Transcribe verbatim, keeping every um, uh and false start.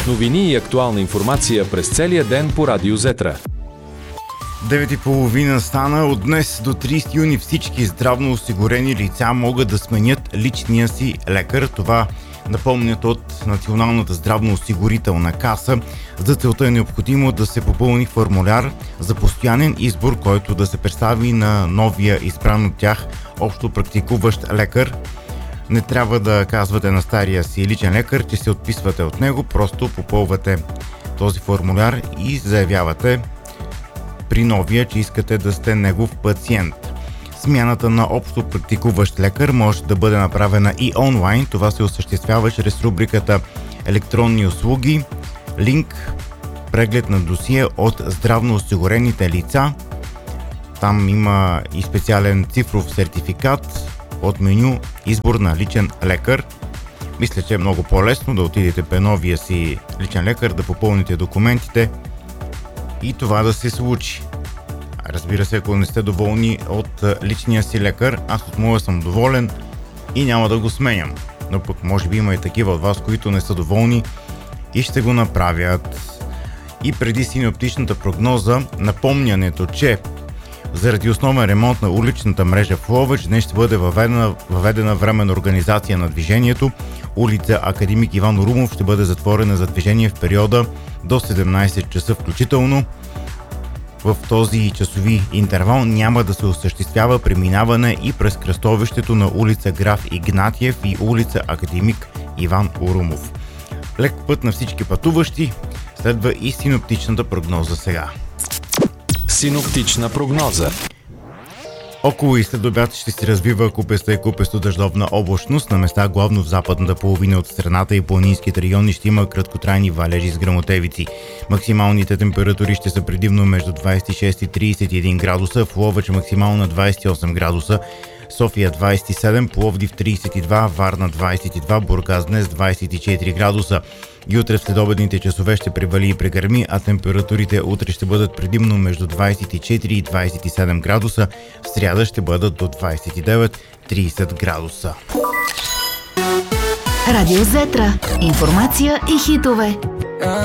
Новини и актуална информация през целия ден по Радио Зетра. девет и половина стана. От днес до тридесети юни всички здравно осигурени лица могат да сменят личния си лекар. Това напомнят от Националната здравноосигурителна каса. За целта е необходимо да се попълни формуляр за постоянен избор, който да се представи на новия избран от тях общо практикуващ лекар. Не трябва да казвате на стария си личен лекар, че се отписвате от него, просто попълвате този формуляр и заявявате при новия, че искате да сте негов пациент. Смяната на общо практикуващ лекар може да бъде направена и онлайн. Това се осъществява чрез рубриката електронни услуги, линк, преглед на досие от здравноосигурените лица. Там има и специален цифров сертификат от меню избор на личен лекар. Мисля, че е много по-лесно да отидете при новия си личен лекар, да попълните документите и това да се случи. Разбира се, ако не сте доволни от личния си лекар, аз от моя съм доволен и няма да го сменям. Но пък може би има и такива от вас, които не са доволни и ще го направят. И преди синоптичната прогноза, напомнянето, че заради основен ремонт на уличната мрежа в Ловеч днес ще бъде въведена, въведена временна организация на движението. Улица Академик Иван Орумов ще бъде затворена за движение в периода до седемнайсет часа включително. В този часови интервал няма да се осъществява преминаване и през кръстовището на улица Граф Игнатиев и улица Академик Иван Орумов. Лек път на всички пътуващи, следва и синоптичната прогноза сега. Синоптична прогноза. Около и след обяд ще се развива купеста и купесто дъждовна облачност. На места главно в западната половина от страната и планинските райони ще има краткотрайни валежи с гръмотевици. Максималните температури ще са предимно между двайсет и шест и трийсет и един градуса, в Ловеч максимално двайсет и осем градуса, София двайсет и седем, Пловдив трийсет и два, Варна двайсет и два, Бургас днес двайсет и четири градуса. Утре в следобедните часове ще превали и прегърми, а температурите утре ще бъдат предимно между двайсет и четири и двайсет и седем градуса, в сряда ще бъдат до двайсет и девет до трийсет градуса. Радио Зетра. Информация и хитове.